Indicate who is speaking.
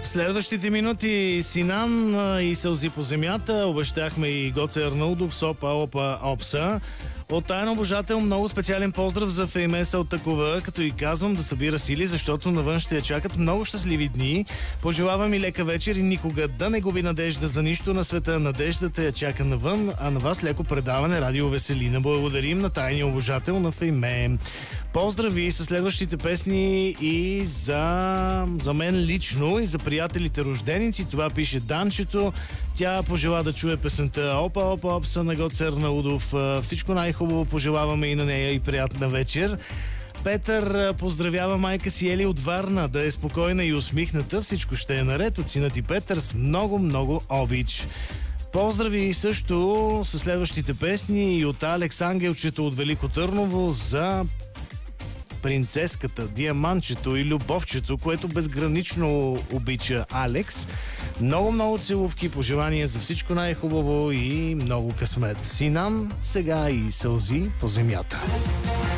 Speaker 1: Следващите минути Синан и Сълзи по земята. Обещахме и Гоце Арнаудов, Сопа, Опа, Опса. От таен обожател много специален поздрав за Феймеса от Такова, като и казвам да събира сили, защото навън ще я чакат много щастливи дни. Пожелавам и лека вечер и никога да не губи надежда за нищо на света. Надеждата я чака навън, а на вас леко предаване Радио Веселина. Благодарим на тайния обожател на Фейме. Поздрави със следващите песни и за мен лично и за приятелите рожденици. Това пише Данчето. Тя пожела да чуе песента Опа, Опа, Опса на Гоце Арнаудов. Всичко най-хубаво пожелаваме и на нея и приятна вечер. Петър поздравява майка си Ели от Варна, да е спокойна и усмихната. Всичко ще е наред от сина ти Петър с много обич. Поздрави също със следващите песни и от Алекс Ангелчето от Велико Търново за принцеската, диамантчето и любовчето, което безгранично обича Алекс. Много целувки, пожелания за всичко най-хубаво и много късмет. Синан, сега и Сълзи по земята.